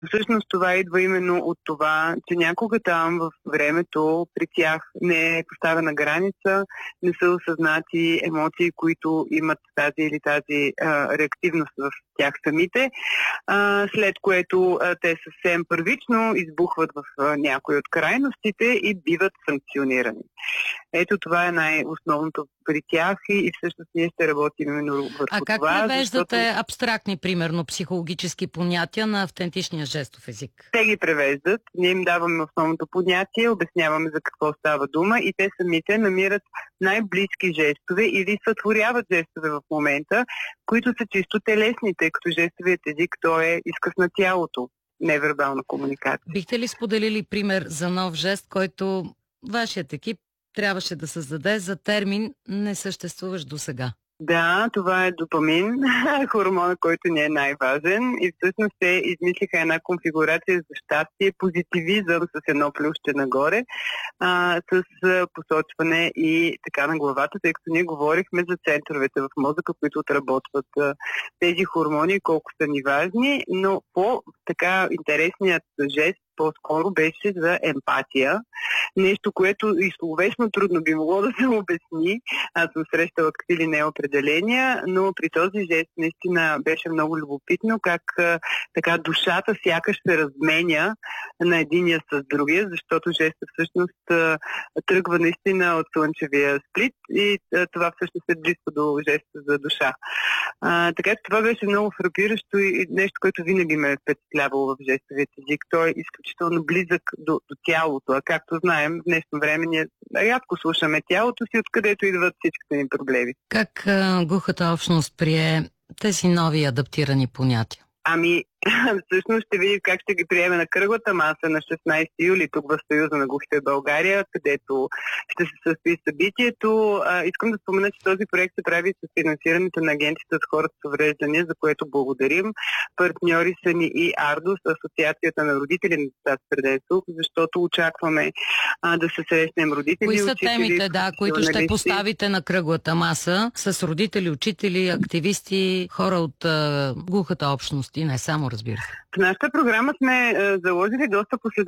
Всъщност това идва именно от това, че някога там в времето при тях не е поставена граница, не са осъзнати емоции, които имат тази или тази реактивност в тях самите, след което те съвсем първично избухват в някои от крайностите и биват санкционирани. Ето това е най-основното при тях и всъщност ние ще работим именно върху това. А как превеждате абстрактни, примерно, психологически понятия на автентичния жестов език? Те ги превеждат, ние им даваме основното понятие, обясняваме за какво става дума и те самите намират най-близки жестове или сътворяват жестове в момента, които са чисто телесни, тъй като жестовият език той е изказ на тялото, невербална комуникация. Бихте ли споделили пример за нов жест, който вашият екип трябваше да създаде за термин несъществуващ досега? Да, това е допамин, хормона, който ни е най-важен и всъщност те измислиха една конфигурация за щастие, позитивизъм с едно плюсче нагоре, с посочване и така на главата, тъй като ние говорихме за центровете в мозъка, които отработват тези хормони, колко са ни важни, но по-така интересният жест по-скоро беше за емпатия. Нещо, което и словесно трудно би могло да се обясни. Аз съм срещала какви ли не определения, но при този жест наистина беше много любопитно как така душата сякаш се разменя на единия с другия, защото жестът всъщност тръгва наистина от слънчевия сплит и това всъщност е близко до жеста за душа. Така че това беше много фрапиращо и нещо, което винаги ме е впечатлявало в жестовият език. Той е изключително близък до тялото, а както знаем, в днешно време ние рядко слушаме тялото си, откъдето идват всичките ни проблеми. Как глухата общност прие тези нови адаптирани понятия? Всъщност ще видим как ще ги приеме на кръглата маса на 16 юли тук в Съюза на глухите в България, където ще се състои събитието. Искам да спомена, че този проект се прави с финансирането на Агенцията за хората с увреждания, за което благодарим. Партньори са ни и АРДОС, Асоциацията на родители на деца с вреден слух, защото очакваме да се срещнем родители. Кои са учители, темите, които ще поставите на кръглата маса с родители, учители, активисти, хора от глухата общност и не само, разбира се? В нашата програма сме заложили доста последователно